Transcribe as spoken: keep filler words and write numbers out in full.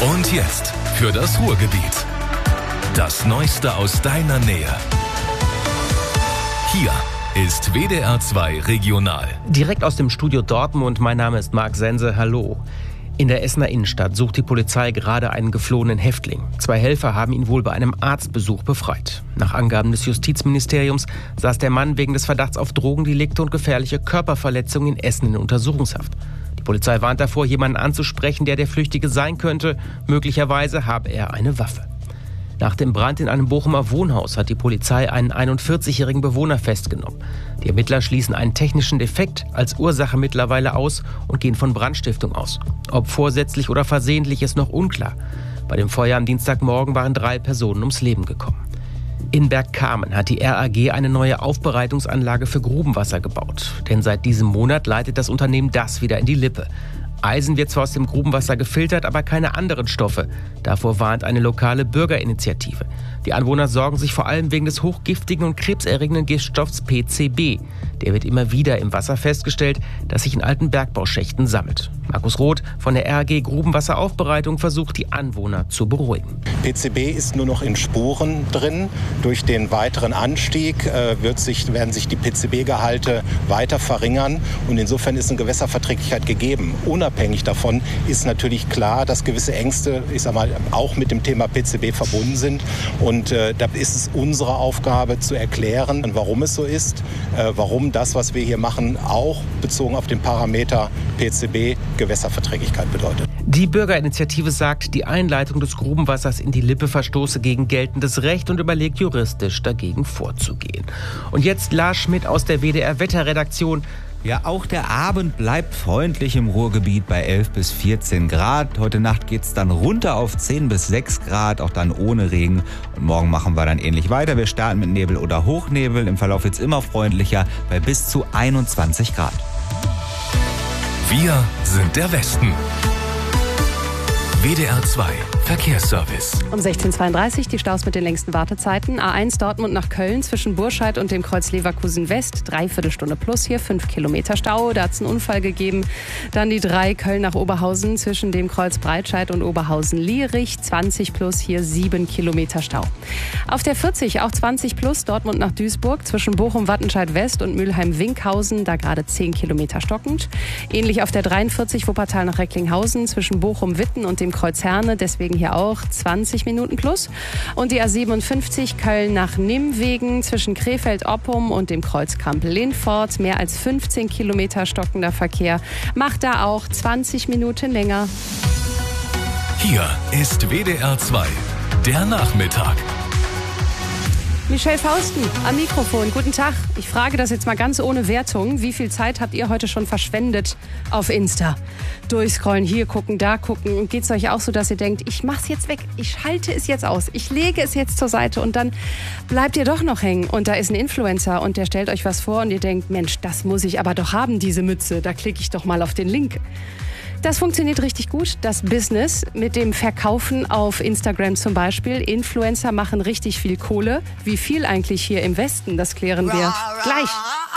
Und jetzt für das Ruhrgebiet. Das Neueste aus deiner Nähe. Hier ist W D R zwei Regional. Direkt aus dem Studio Dortmund, mein Name ist Marc Sense, hallo. In der Essener Innenstadt sucht die Polizei gerade einen geflohenen Häftling. Zwei Helfer haben ihn wohl bei einem Arztbesuch befreit. Nach Angaben des Justizministeriums saß der Mann wegen des Verdachts auf Drogendelikte und gefährliche Körperverletzungen in Essen in Untersuchungshaft. Die Polizei warnt davor, jemanden anzusprechen, der der Flüchtige sein könnte. Möglicherweise habe er eine Waffe. Nach dem Brand in einem Bochumer Wohnhaus hat die Polizei einen einundvierzigjährigen Bewohner festgenommen. Die Ermittler schließen einen technischen Defekt als Ursache mittlerweile aus und gehen von Brandstiftung aus. Ob vorsätzlich oder versehentlich, ist noch unklar. Bei dem Feuer am Dienstagmorgen waren drei Personen ums Leben gekommen. In Bergkamen hat die R A G eine neue Aufbereitungsanlage für Grubenwasser gebaut. Denn seit diesem Monat leitet das Unternehmen das wieder in die Lippe. Eisen wird zwar aus dem Grubenwasser gefiltert, aber keine anderen Stoffe. Davor warnt eine lokale Bürgerinitiative. Die Anwohner sorgen sich vor allem wegen des hochgiftigen und krebserregenden Giftstoffs P C B. Der wird immer wieder im Wasser festgestellt, das sich in alten Bergbauschächten sammelt. Markus Roth von der R A G Grubenwasseraufbereitung versucht, die Anwohner zu beruhigen. P C B ist nur noch in Spuren drin. Durch den weiteren Anstieg äh, wird sich, werden sich die P C B-Gehalte weiter verringern. Und insofern ist eine Gewässerverträglichkeit gegeben. Unabhängig davon ist natürlich klar, dass gewisse Ängste, ich sag mal, auch mit dem Thema P C B verbunden sind. Und äh, da ist es unsere Aufgabe zu erklären, warum es so ist, äh, warum das, was wir hier machen, auch bezogen auf den Parameter P C B Gewässerverträglichkeit bedeutet. Die Bürgerinitiative sagt, die Einleitung des Grubenwassers in die Lippe verstoße gegen geltendes Recht und überlegt juristisch dagegen vorzugehen. Und jetzt Lars Schmidt aus der W D R Wetterredaktion. Ja, auch der Abend bleibt freundlich im Ruhrgebiet bei elf bis vierzehn Grad. Heute Nacht geht's dann runter auf zehn bis sechs Grad, auch dann ohne Regen. Und morgen machen wir dann ähnlich weiter. Wir starten mit Nebel oder Hochnebel. Im Verlauf wird's immer freundlicher bei bis zu einundzwanzig Grad. Wir sind der Westen. W D R zwei Verkehrsservice. Um sechzehn Uhr zweiunddreißig die Staus mit den längsten Wartezeiten. A eins Dortmund nach Köln zwischen Burscheid und dem Kreuz Leverkusen West. Dreiviertel Stunde plus hier, fünf Kilometer Stau. Da hat es einen Unfall gegeben. Dann die drei Köln nach Oberhausen zwischen dem Kreuz Breitscheid und Oberhausen-Lierich. zwanzig plus hier, sieben Kilometer Stau. Auf der vierzig auch zwanzig plus Dortmund nach Duisburg zwischen Bochum-Wattenscheid West und Mülheim-Winkhausen. Da gerade zehn Kilometer stockend. Ähnlich auf der dreiundvierzig Wuppertal nach Recklinghausen zwischen Bochum-Witten und dem Kreuz Herne. Deswegen hier auch zwanzig Minuten plus. Und die A siebenundfünfzig Köln nach Nimwegen zwischen Krefeld-Oppum und dem Kreuz Kampel-Lindfort. Mehr als fünfzehn Kilometer stockender Verkehr. Macht da auch zwanzig Minuten länger. Hier ist W D R zwei, der Nachmittag. Michelle Fausten am Mikrofon. Guten Tag. Ich frage das jetzt mal ganz ohne Wertung. Wie viel Zeit habt ihr heute schon verschwendet auf Insta? Durchscrollen, hier gucken, da gucken. Und geht es euch auch so, dass ihr denkt, ich mach's jetzt weg, ich schalte es jetzt aus, ich lege es jetzt zur Seite und dann bleibt ihr doch noch hängen. Und da ist ein Influencer und der stellt euch was vor und ihr denkt, Mensch, das muss ich aber doch haben, diese Mütze. Da klicke ich doch mal auf den Link. Das funktioniert richtig gut, das Business mit dem Verkaufen auf Instagram zum Beispiel. Influencer machen richtig viel Kohle. Wie viel eigentlich hier im Westen, das klären wir gleich.